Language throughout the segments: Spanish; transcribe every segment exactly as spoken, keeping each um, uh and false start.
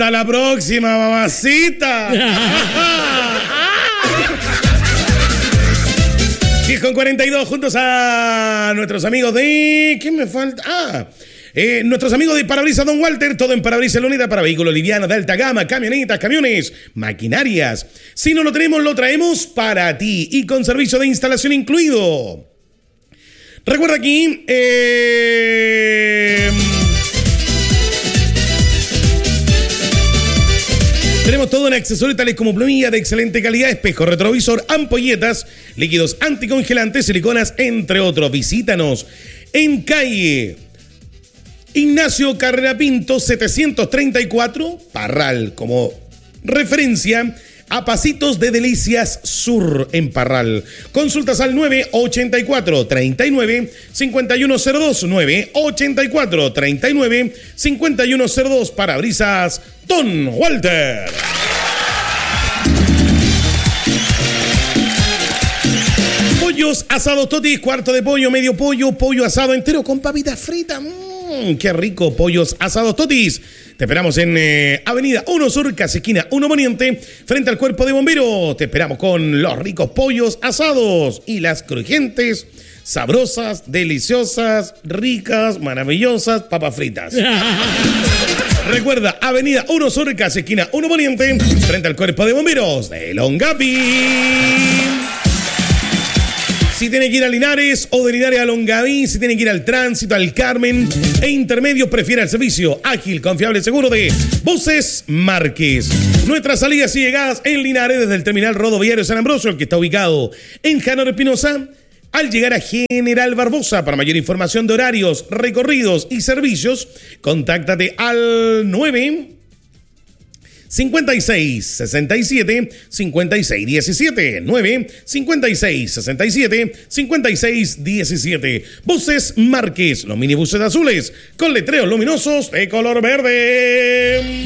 Hasta la próxima, mamacita. diez con cuarenta y dos, juntos a nuestros amigos de... ¿Quién me falta? Ah, eh, nuestros amigos de Parabrisas Don Walter, todo en Parabrisas Luneta para vehículos livianos de alta gama, camionetas, camiones, maquinarias. Si no lo tenemos, lo traemos para ti y con servicio de instalación incluido. Recuerda aquí... Eh... Tenemos todo en accesorios tales como plumilla de excelente calidad, espejo, retrovisor, ampolletas, líquidos anticongelantes, siliconas, entre otros. Visítanos en calle Ignacio Carrera Pinto, setecientos treinta y cuatro, Parral, como referencia a Pasitos de Delicias Sur en Parral. Consultas al nueve ochenta y cuatro, treinta y nueve, cincuenta y uno cero dos, nueve ochenta y cuatro, treinta y nueve, cincuenta y uno cero dos, Parabrisas Don Walter. Pollos asados Totis, cuarto de pollo, medio pollo, pollo asado entero con papitas fritas. Mmm, qué rico, pollos asados Totis. Te esperamos en eh, Avenida uno Sur, casi esquina uno Poniente, frente al Cuerpo de Bomberos. Te esperamos con los ricos pollos asados y las crujientes, sabrosas, deliciosas, ricas, maravillosas papas fritas. Recuerda, Avenida uno Sur, casi esquina uno Poniente, frente al Cuerpo de Bomberos de Longaví. Si tiene que ir a Linares o de Linares a Longaví, si tiene que ir al Tránsito, al Carmen e Intermedio, prefiere el servicio ágil, confiable, seguro de Buses Márquez. Nuestras salidas y llegadas en Linares desde el terminal rodoviario San Ambrosio, el que está ubicado en Janor Espinosa, al llegar a General Barbosa. Para mayor información de horarios, recorridos y servicios, contáctate al nueve cincuenta y seis, sesenta y siete, cincuenta y seis, diecisiete, nueve cincuenta y seis, sesenta y siete, cincuenta y seis, diecisiete. Buses Márquez, los minibuses azules con letreros luminosos de color verde.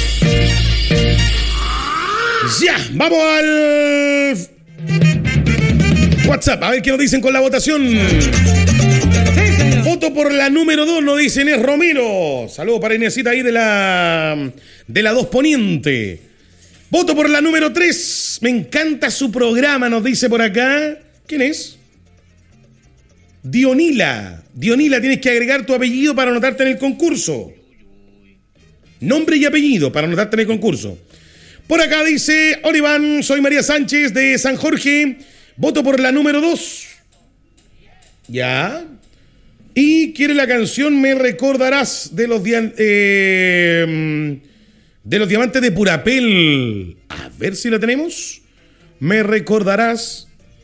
Ya, vamos al WhatsApp, a ver qué nos dicen con la votación. Voto por la número dos, nos dice Inés Romero. Saludos para Inesita ahí de la de la dos Poniente. Voto por la número tres. Me encanta su programa, nos dice por acá. ¿Quién es? Dionila. Dionila, tienes que agregar tu apellido para anotarte en el concurso. Nombre y apellido para anotarte en el concurso. Por acá dice, hola Iván, soy María Sánchez de San Jorge. Voto por la número dos. Ya. Y quiere la canción Me Recordarás de los, dia- eh, de los Diamantes de Purapel. A ver si la tenemos. Me Recordarás.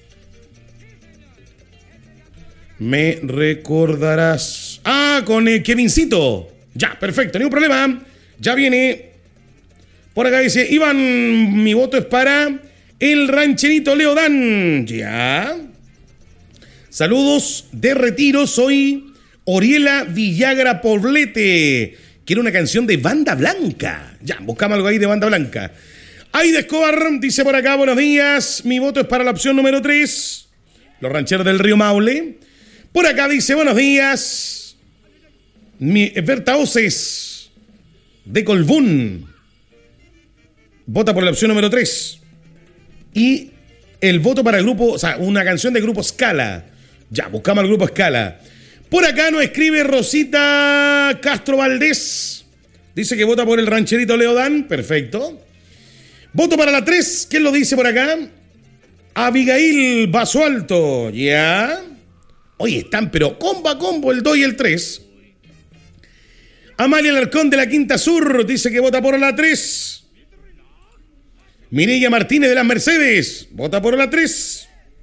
Me Recordarás. Ah, con eh, Kevincito. Ya, perfecto, ningún problema. Ya viene. Por acá dice, Iván, mi voto es para el rancherito Leodán. Ya. Saludos de Retiro, soy Oriela Villagra Poblete. Quiero una canción de Banda Blanca. Ya, buscamos algo ahí de Banda Blanca. Aida Escobar dice por acá, buenos días. Mi voto es para la opción número tres. Los rancheros del Río Maule. Por acá dice, buenos días. Mi Berta Oces de Colbún. Vota por la opción número tres. Y el voto para el grupo, o sea, una canción del grupo Scala. Ya, buscamos al grupo Scala. Por acá nos escribe Rosita Castro Valdés. Dice que vota por el rancherito Leodán. Perfecto. Voto para la tres. ¿Quién lo dice por acá? Abigail Vaso Alto. Ya. Oye, están pero combo a combo el dos y el tres. Amalia Alarcón de la Quinta Sur dice que vota por la tres. Mireya Martínez de las Mercedes vota por la tres.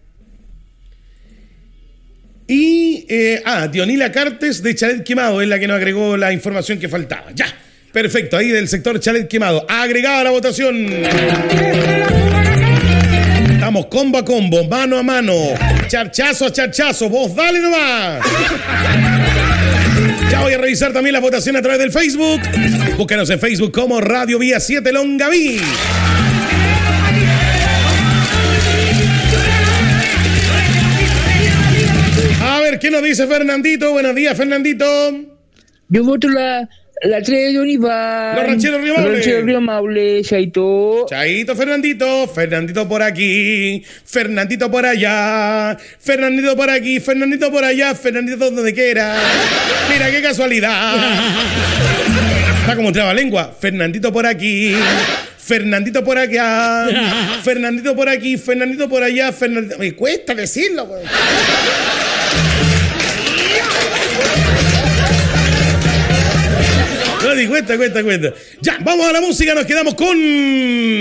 Y, eh, ah, Dionila Cartes de Chalet Quemado es la que nos agregó la información que faltaba. Ya, perfecto, ahí del sector Chalet Quemado. Agregada a la votación. Estamos combo a combo, mano a mano, charchazo a charchazo. Vos dale nomás. Ya voy a revisar también la votación a través del Facebook. Búscanos en Facebook como Radio Vía siete Longaví. A ver, ¿qué nos dice Fernandito? Buenos días, Fernandito. Yo voto la, La tres de Don Iván. Los rancheros Río Los Maule. rancheros Río Maule, Chaito. Chaito, Fernandito. Fernandito por aquí. Fernandito por allá. Fernandito por aquí. Fernandito por allá. Fernandito donde quiera. Mira qué casualidad. Está como un trabalengua. Fernandito por aquí. Fernandito por acá. Fernandito por aquí. Fernandito por allá. Fernandito. Me cuesta decirlo, güey. No, di cuenta, cuenta, cuenta. Ya, vamos a la música, nos quedamos con